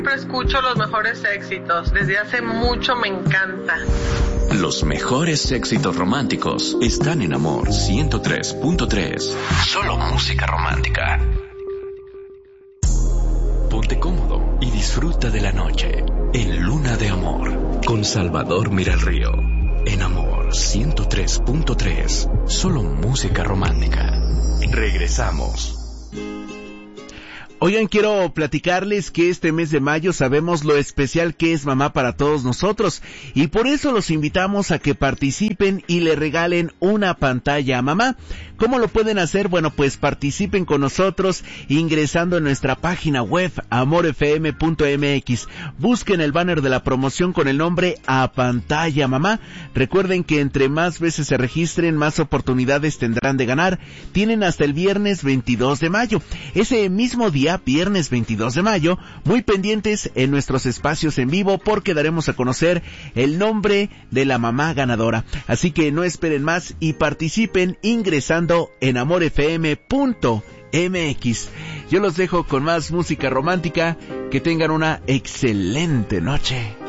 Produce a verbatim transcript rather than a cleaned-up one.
Siempre escucho los mejores éxitos. Desde hace mucho me encanta. Los mejores éxitos románticos están en Amor ciento tres punto tres. Solo música romántica. Ponte cómodo y disfruta de la noche en Luna de Amor con Salvador Miralrío. En Amor ciento tres punto tres. Solo música romántica. Regresamos. Oigan, quiero platicarles que este mes de mayo sabemos lo especial que es mamá para todos nosotros y por eso los invitamos a que participen y le regalen una pantalla a mamá. ¿Cómo lo pueden hacer? Bueno, pues participen con nosotros ingresando en nuestra página web amor f m punto m x. Busquen el banner de la promoción con el nombre A Pantalla Mamá. Recuerden que entre más veces se registren, más oportunidades tendrán de ganar. Tienen hasta el viernes veintidós de mayo. Ese mismo día, viernes veintidós de mayo, muy pendientes en nuestros espacios en vivo porque daremos a conocer el nombre de la mamá ganadora. Así que no esperen más y participen ingresando en amor f m punto m x. Yo los dejo con más música romántica. Que tengan una excelente noche.